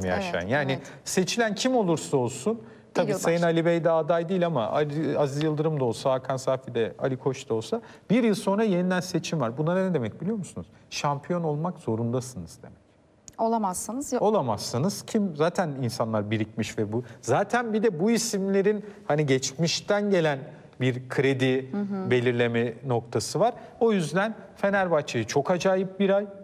yaşayan. Yani seçilen kim olursa olsun, tabii Geliyor Sayın başta. Ali Bey de aday değil ama Aziz Yıldırım da olsa, Hakan Safi de, Ali Koç da olsa bir yıl sonra yeniden seçim var. Buna ne demek biliyor musunuz? Şampiyon olmak zorundasınız demek. Olamazsanız yok. Olamazsanız kim, zaten insanlar birikmiş ve bu. Zaten bir de bu isimlerin hani geçmişten gelen bir kredi belirleme noktası var. O yüzden Fenerbahçe'yi çok acayip bir ay.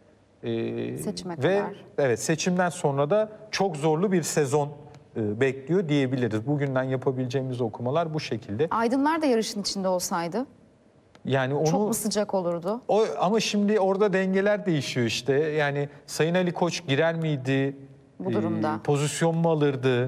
Seçime Ve kadar. evet, seçimden sonra da çok zorlu bir sezon bekliyor diyebiliriz. Bugünden yapabileceğimiz okumalar bu şekilde. Aydınlar da yarışın içinde olsaydı Yani onu çok mu sıcak olurdu? ama şimdi orada dengeler değişiyor işte. Yani Sayın Ali Koç girer miydi? Bu durumda. Pozisyon mu alırdı?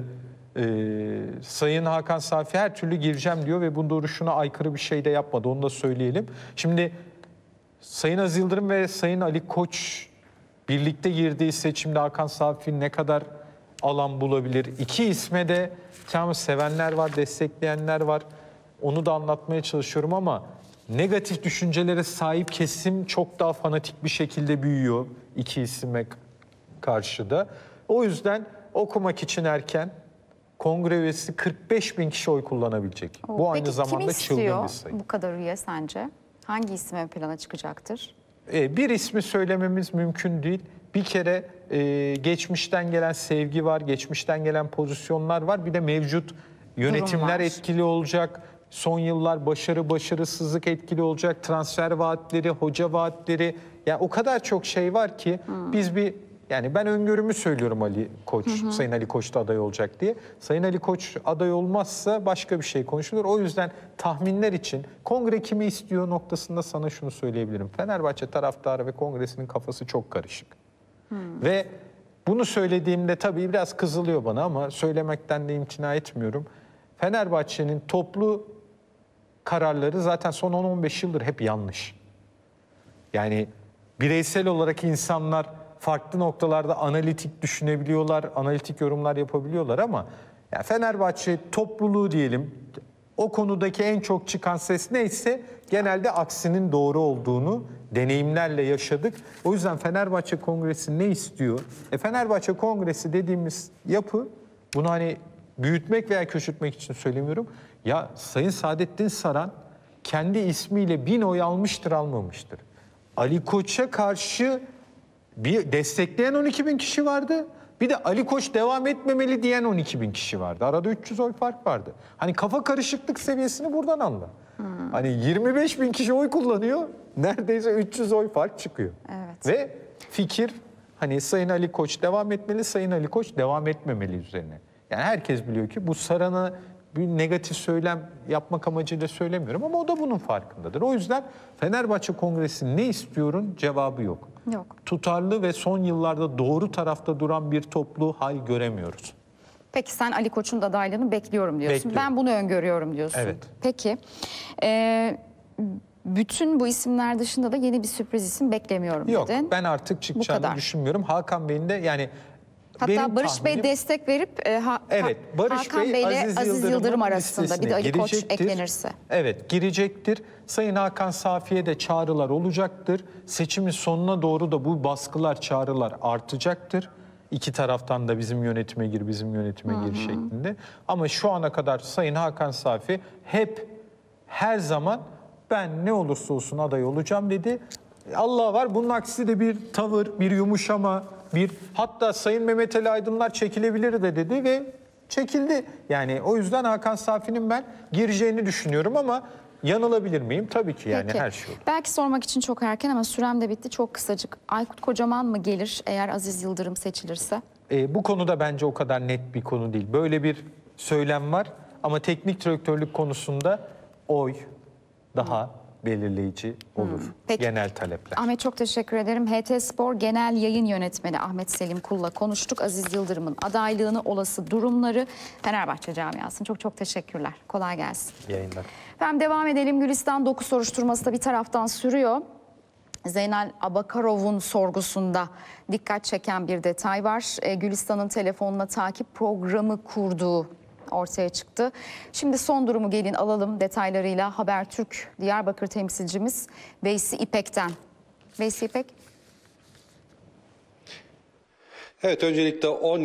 Sayın Hakan Safi her türlü gireceğim diyor ve bu duruşuna aykırı bir şey de yapmadı. Onu da söyleyelim. Şimdi Sayın Aziz Yıldırım ve Sayın Ali Koç birlikte girdiği seçimde Hakan Safi ne kadar alan bulabilir? İki isme de tamam, sevenler var, destekleyenler var. Onu da anlatmaya çalışıyorum ama negatif düşüncelere sahip kesim çok daha fanatik bir şekilde büyüyor iki isime karşıda. O yüzden okumak için erken. Kongre üyesi 45 bin kişi oy kullanabilecek. Bu aynı zamanda kim çılgın istiyor bir sayı. bu kadar üye sence? Hangi isim ön plana çıkacaktır? Bir ismi söylememiz mümkün değil. Bir kere geçmişten gelen sevgi var, geçmişten gelen pozisyonlar var. Bir de mevcut yönetimler etkili olacak. Son yıllar başarısızlık etkili olacak. Transfer vaatleri, hoca vaatleri. Yani o kadar çok şey var ki biz yani ben öngörümü söylüyorum Ali Koç, Sayın Ali Koç da aday olacak diye. Sayın Ali Koç aday olmazsa başka bir şey konuşulur. O yüzden tahminler için kongre kimi istiyor noktasında sana şunu söyleyebilirim. Fenerbahçe taraftarı ve kongresinin kafası çok karışık. Ve bunu söylediğimde tabii biraz kızılıyor bana ama söylemekten de imtina etmiyorum. Fenerbahçe'nin toplu kararları zaten son 10-15 yıldır hep yanlış. Yani bireysel olarak insanlar farklı noktalarda analitik düşünebiliyorlar, analitik yorumlar yapabiliyorlar ama yani Fenerbahçe topluluğu diyelim, o konudaki en çok çıkan ses neyse genelde aksinin doğru olduğunu deneyimlerle yaşadık. O yüzden Fenerbahçe Kongresi ne istiyor? Fenerbahçe Kongresi dediğimiz yapı, bunu hani büyütmek veya küçültmek için söylemiyorum. Ya Sayın Saadettin Saran kendi ismiyle 1000 oy almıştır, almamıştır. Ali Koç'a karşı bir destekleyen 12 bin kişi vardı. Bir de Ali Koç devam etmemeli diyen 12 bin kişi vardı. Arada 300 oy fark vardı. Hani kafa karışıklık seviyesini buradan anla. Hani 25 bin kişi oy kullanıyor. Neredeyse 300 oy fark çıkıyor. Evet. Ve fikir hani Sayın Ali Koç devam etmeli, Sayın Ali Koç devam etmemeli üzerine. Yani herkes biliyor ki bu Saran'a bir negatif söylem yapmak amacıyla söylemiyorum ama o da bunun farkındadır. O yüzden Fenerbahçe Kongresi ne istiyorun cevabı yok. Yok. Tutarlı ve son yıllarda doğru tarafta duran bir toplu hal göremiyoruz. Peki sen Ali Koç'un da adaylığını bekliyorum diyorsun. Bekliyorum. Ben bunu öngörüyorum diyorsun. Evet. Peki bütün bu isimler dışında da yeni bir sürpriz isim beklemiyorum Yok, dedin. ben artık çıkacağını düşünmüyorum. Hakan Bey'in de yani hatta Barış Bey destek verip evet, Barış Hakan Bey, Bey ile Aziz Yıldırım arasında bir de Ali Koç girecektir. eklenirse. Evet, girecektir. Sayın Hakan Safi'ye de çağrılar olacaktır. Seçimin sonuna doğru da bu baskılar, çağrılar artacaktır. İki taraftan da bizim yönetime gir, bizim yönetime gir şeklinde. Ama şu ana kadar Sayın Hakan Safi hep her zaman ben ne olursa olsun aday olacağım dedi. Allah var, bunun aksi de bir tavır, bir yumuşama, hatta Sayın Mehmet Ali Aydınlar çekilebilir de dedi ve çekildi. Yani o yüzden Hakan Safi'nin ben gireceğini düşünüyorum ama yanılabilir miyim? Tabii ki, yani Peki. her şey olur. Belki sormak için çok erken ama sürem de bitti, çok kısacık. Aykut Kocaman mı gelir eğer Aziz Yıldırım seçilirse? Bu konuda bence o kadar net bir konu değil. Böyle bir söylem var ama teknik direktörlük konusunda oy daha belirleyici olur. Peki. Genel talepler. Ahmet, çok teşekkür ederim. HT Spor Genel Yayın Yönetmeni Ahmet Selim Kul'la konuştuk. Aziz Yıldırım'ın adaylığını, olası durumları, Fenerbahçe camiasını. Çok çok teşekkürler. Kolay gelsin. Yayınlar. Efendim devam edelim. Gülistan 9 soruşturması da bir taraftan sürüyor. Zeynel Abakarov'un sorgusunda dikkat çeken bir detay var. Gülistan'ın telefonla takip programı kurduğu ortaya çıktı. Şimdi son durumu gelin alalım detaylarıyla. Habertürk Diyarbakır temsilcimiz Veysi İpek'ten. Veysi İpek. Evet, öncelikle 10